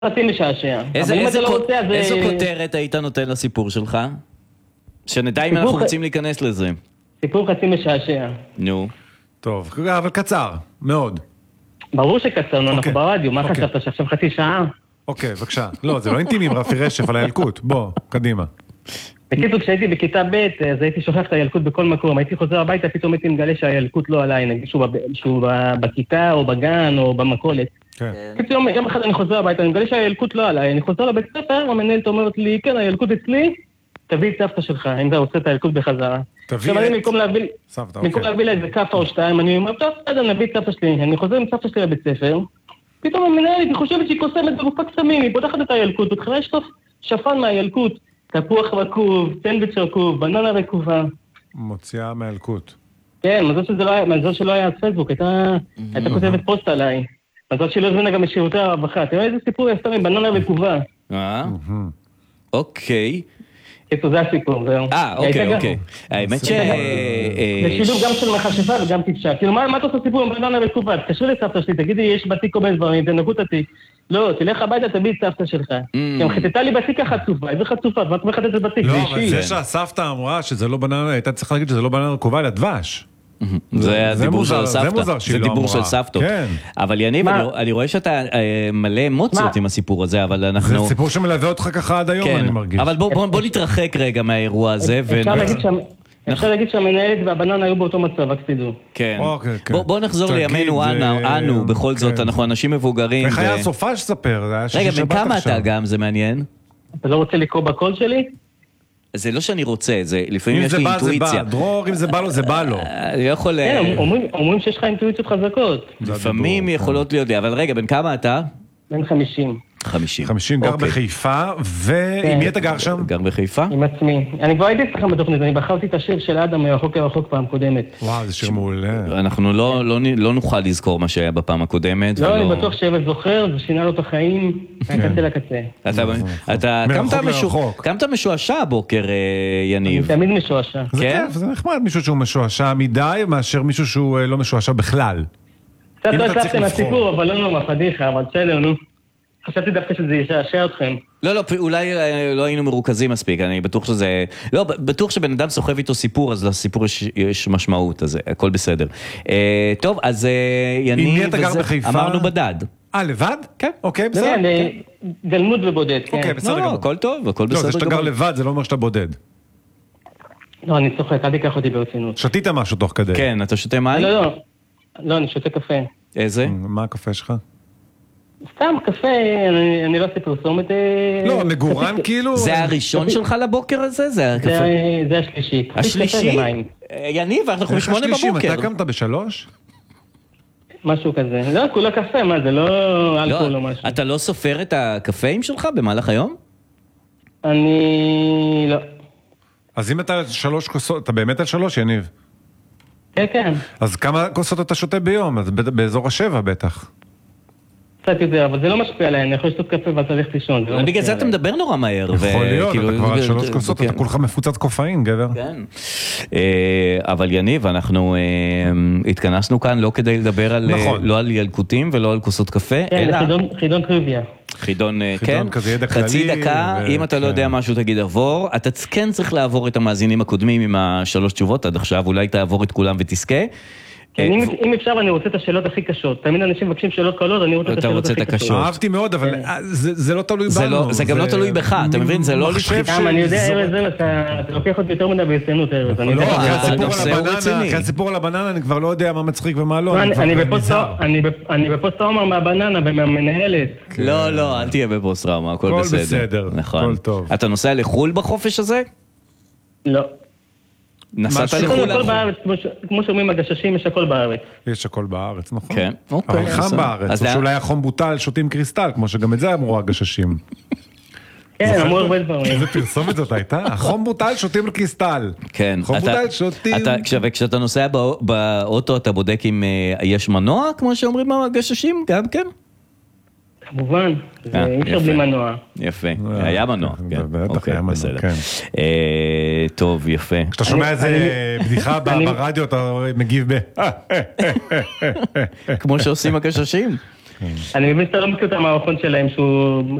חצי משעשע. אבל אם אתה לא רוצה, אז... איזו כותרת היית נותן לסיפור שלך? שנדע אם אנחנו רוצים להיכנס לזה. סיפור חצי משעשע. נו. טוב, אבל קצר, מאוד. ברור שקצר, אנחנו ברדיו, מה חשבת שעכשיו חצי שעה? אוקיי, בבקשה. לא, זה לא אינטימי עם רפי רשף על הילקוט. בוא, קדימה. בקיצור, כשהייתי בכיתה ב', אז הייתי שוכח את הילקוט בכל מקום. הייתי חוזר הביתה, פתאום הייתי מגלה שהילקוט לא עליי, נגיד שהוא בכיתה או בגן או במכולת. פתאום יום אחד אני חוזר הביתה, אני מגלה שהילקוט לא עליי. אני חוזר לבית ספר, המנהלת אומרת לי, כן, הילקוט אצלי, תביא את סבתא שלך, אם אתה רוצה את הילקוט בחזרה. עכשיו אני במקום להביא לה איזה קפה או שתיים, אני אומר, טוב, נביא את סבתא שלי. אני חוזר עם סבתא שלי לבית ספר, פתאום המנהלת, היא חושבת שהיא קוסמת בגופה קסמים, היא פותחת את הילקוט, ותחילה יש טוב שפן מהילקוט, תפוח רקוב, סנדוויץ' רקוב, בננה רקובה. מוציאה מהילקוט. כן, מזל שלא היה פייסבוק, הייתה כותבת פוסט עליי. מזל שלא הזמינה גם בשירותי הרווחה. תראה איזה סיפור יעשה עם בננה רקובה. אוקיי. זה הסיפור, זהו. אוקיי. האמת ש... זה שילוב גם של מכשפה וגם טיפשה. כאילו, מה אתה עושה סיפור עם בננה רקובה? תקשרי לסבתא שלי, תגידי, יש בתיק או בין דברים, תנקו את התיק. לא, תלך הביתה, תביא את סבתא שלך. כי מחטטה לי בתיק החצופה, איזה חצופה, ואת מחטטת את בתיק, לא, אבל זה שהסבתא אמרה שזה לא בננה, הייתה צריכה להגיד שזה לא בננה רקובה, אלא דבש. זה הדיבור של סבתא, זה דיבור של סבתות. אבל יניב, אני רואה שאתה מלא אמוציות עם הסיפור הזה, אבל אנחנו... זה סיפור שמלווה אותך ככה עד היום, אני מרגיש. אבל בוא נתרחק רגע מהאירוע הזה. אפשר להגיד שהמנהלת והבננה היו באותו מצב, רק תדעו. כן. בוא נחזור לימינו אנו, בכל זאת, אנחנו אנשים מבוגרים. איך היה הסופה שספר? רגע, בן כמה אתה גם, זה מעניין? אתה לא רוצה לקרוא בקול שלי? זה לא שאני רוצה, זה לפעמים יש לי אינטואיציה. דרור, אם זה בא לו, זה בא לו. אני לא יכול... אומרים שיש לך אינטואיציות חזקות. לפעמים יכולות להיות לי, אבל רגע, בן כמה אתה? בן 50. 50 גר בחיפה, ועם מי אתה גר שם? גר בחיפה? עם עצמי. אני כבר הייתי אצלכם בתוכנית, אני בחרתי את השיר של אדם מהרחוק הרחוק פעם קודמת. וואו, זה שיר מעולה. אנחנו לא נוכל לזכור מה שהיה בפעם הקודמת. לא, אני בטוח שבט זוכר, זה שינה לו את החיים, מהקצה לקצה. קמת משועשע הבוקר, יניב. אני תמיד משועשע. זה כיף, זה נחמד מישהו שהוא משועשע מדי, מאשר מישהו שהוא לא משועשע בכלל. קצת לא הצלחתם לסיפור, אבל לא נורא פדיחה, אבל בסדר, נו. חשבתי דווקא שזה ישעשע אתכם. לא, אולי לא היינו מרוכזים מספיק, אני בטוח שזה... לא, בטוח שבן אדם סוחב איתו סיפור, אז לסיפור יש משמעות, אז הכל בסדר. טוב, אז יניב... עם מי אתה גר בחיפה? אמרנו בדד. לבד? כן. אוקיי, בסדר. גלמוד ובודד, כן. אוקיי, בסדר גמור. הכל טוב, הכל בסדר גמור. לא, זה שאתה גר לבד, זה לא אומר שאתה בודד. לא, אני צוחק, אל תיקח אותי ברצינות. שתית משהו תוך כדי? כן, אתה שותה מים? לא, אני שותה קפה. איזה? מה הקפה שלך? סתם קפה, אני לא עושה פרסומת. לא, מגורן כאילו... זה הראשון שלך לבוקר הזה? זה השלישי. השלישי? יניב, אנחנו ב8 בבוקר. אתה קמת ב3? משהו כזה. לא, כולה קפה, מה זה? לא אלכוהול או משהו. אתה לא סופר את הקפאים שלך במהלך היום? אני... לא. אז אם אתה 3 כוסות, אתה באמת על 3, יניב? כן, כן. אז כמה כוסות אתה שותה ביום? אז באזור 7 בטח. קצת יותר, אבל זה לא משפיע עליי, אני יכול לשתות קפה ואתה הולך לישון. בגלל זה אתה מדבר נורא מהר. יכול להיות, אתה כבר על 3 כוסות, אתה כולך מפוצץ קופאין, גבר. כן. אבל יניב, אנחנו התכנסנו כאן לא כדי לדבר לא על ילקוטים ולא על כוסות קפה, אלא... כן, חידון טריוויה. חידון, כן, חצי דקה, אם אתה לא יודע משהו תגיד עבור, אתה כן צריך לעבור את המאזינים הקודמים עם ה3 תשובות עד עכשיו, אולי תעבור את כולם ותזכה. אם אפשר, אני רוצה את השאלות הכי קשות. תמיד אנשים מבקשים שאלות קלות, אני רוצה את השאלות הכי קשות. אהבתי מאוד, אבל זה לא תלוי בנו. זה גם לא תלוי בך, אתה מבין? זה לא לדחיף. אני יודע, ארז, אתה לוקח אותי יותר מדי ברצינות, ארז. אחרי הסיפור על הבננה, אני כבר לא יודע מה מצחיק ומה לא. אני בפוסט-טראומה מהבננה ומהמנהלת. לא, אל תהיה בפוסט-טראומה, הכל בסדר. הכל טוב. אתה נוסע לחול בחופש הזה? לא. נסעת לחול? הכל בארץ, כמו שאומרים הגששים, יש הכל בארץ. יש הכל בארץ, נכון. כן, אבל חם בארץ, או שאולי החום בוטל, שותים קריסטל, כמו שגם את זה אמרו הגששים. כן, אמרו הרבה דברים. איזה פרסומת זאת הייתה? החום בוטל, שותים קריסטל. כן. חום בוטל, שותים... וכשאתה נוסע באוטו, אתה בודק אם יש מנוע, כמו שאומרים הגששים, גם כן? כמובן, אי אפשר בלי מנוע. יפה, היה מנוע. בטח היה מנוע, כן. טוב, יפה. כשאתה שומע איזה בדיחה ברדיו, אתה מגיב ב... כמו שעושים הגששים. אני מבין שאתה לא מכיר את המערכון שלהם שהוא